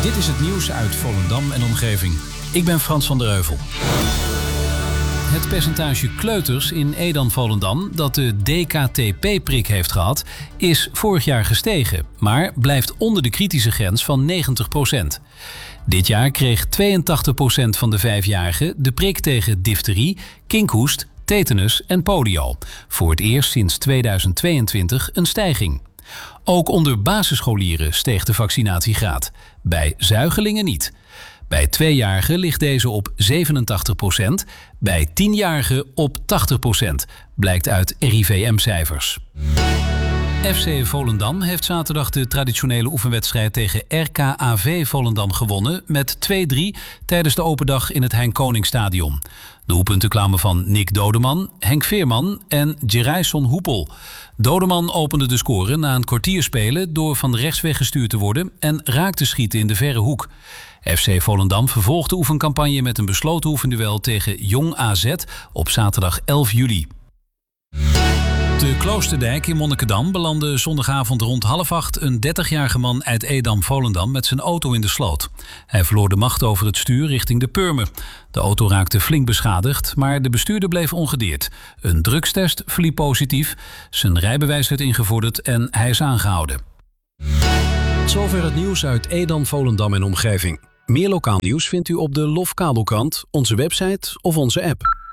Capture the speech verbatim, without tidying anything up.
Dit is het nieuws uit Volendam en omgeving. Ik ben Frans van der Heuvel. Het percentage kleuters in Edam-Volendam dat de D K T P-prik heeft gehad, is vorig jaar gestegen, maar blijft onder de kritische grens van negentig procent. Dit jaar kreeg tweeëntachtig procent van de vijfjarigen de prik tegen difterie, kinkhoest, tetanus en polio. Voor het eerst sinds tweeduizend tweeëntwintig een stijging. Ook onder basisscholieren steeg de vaccinatiegraad. Bij zuigelingen niet. Bij tweejarigen ligt deze op zevenentachtig procent, bij tienjarigen op tachtig procent, blijkt uit R I V M-cijfers. F C Volendam heeft zaterdag de traditionele oefenwedstrijd tegen R K A V Volendam gewonnen met twee drie tijdens de open dag in het Hein Koningsstadion. De doelpunten kwamen van Nick Dodeman, Henk Veerman en Gerayson Hoepel. Dodeman opende de score na een kwartier spelen door van rechts weggestuurd te worden en raak te schieten in de verre hoek. F C Volendam vervolgt de oefencampagne met een besloten oefenduel tegen Jong A Z op zaterdag elf juli. Te Kloosterdijk in Monnikendam belandde zondagavond rond half acht een dertigjarige man uit Edam-Volendam met zijn auto in de sloot. Hij verloor de macht over het stuur richting de Purmer. De auto raakte flink beschadigd, maar de bestuurder bleef ongedeerd. Een drugstest verliep positief, zijn rijbewijs werd ingevorderd en hij is aangehouden. Tot zover het nieuws uit Edam, Volendam en omgeving. Meer lokaal nieuws vindt u op de Lofkabelkrant, onze website of onze app.